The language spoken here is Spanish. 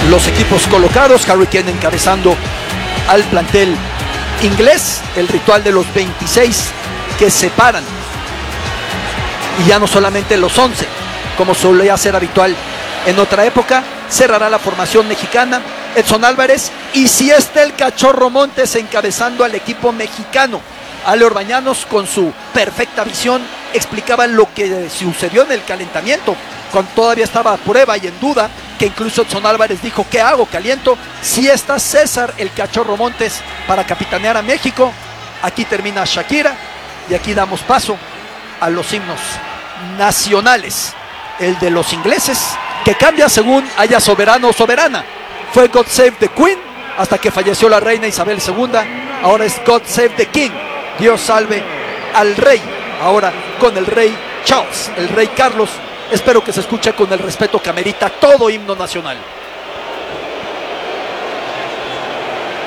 los equipos colocados, Harry Kane encabezando al plantel inglés, el ritual de los 26 que separan, y ya no solamente los 11, como solía ser habitual en otra época. Cerrará la formación mexicana Edson Álvarez, y si está el Cachorro Montes encabezando al equipo mexicano. Ale Orbañanos, con su perfecta visión, explicaba lo que sucedió en el calentamiento, cuando todavía estaba a prueba y en duda, que incluso Edson Álvarez dijo: ¿qué hago? ¿Caliento? Si está César el Cachorro Montes para capitanear a México. Aquí termina Shakira y aquí damos paso a los himnos nacionales. El de los ingleses, que cambia según haya soberano o soberana. Fue God Save the Queen hasta que falleció la reina Isabel II. Ahora es God Save the King, Dios salve al rey. Ahora con el rey Charles, el rey Carlos. Espero que se escuche con el respeto que amerita todo himno nacional.